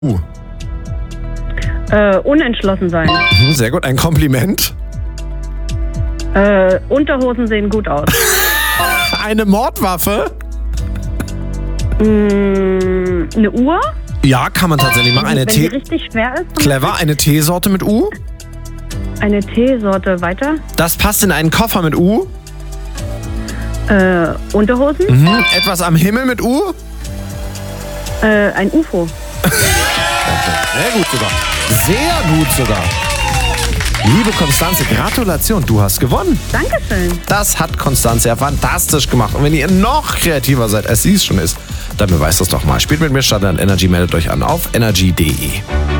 Unentschlossen sein. Sehr gut, ein Kompliment. Unterhosen sehen gut aus. Eine Mordwaffe? Eine Uhr? Ja, kann man tatsächlich machen. Wenn die richtig schwer ist. Clever, eine Teesorte mit U. Eine Teesorte, weiter. Das passt in einen Koffer mit U. Unterhosen? Etwas am Himmel mit U. Ein UFO. Sehr gut sogar. Sehr gut sogar. Liebe Konstanze, Gratulation, du hast gewonnen. Dankeschön. Das hat Konstanze ja fantastisch gemacht. Und wenn ihr noch kreativer seid, als sie es schon ist, dann beweist das doch mal. Spielt mit mir Stadtland Energy, meldet euch an auf energy.de.